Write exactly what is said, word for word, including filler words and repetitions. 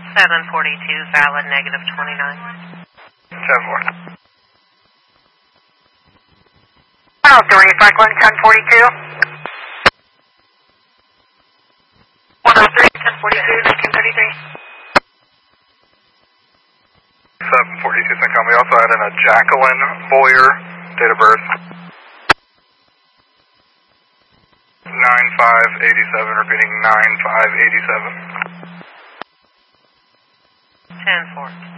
seven forty-two, valid, negative twenty-nine. ten four. Oh, three, Franklin, ten forty-two. one oh three, ten forty-two, nineteen thirty-three. seven forty-two, Syncom. We also had in a Jacqueline Boyer, date of birth. nine five eighty-seven, repeating nine five eighty-seven. ten four.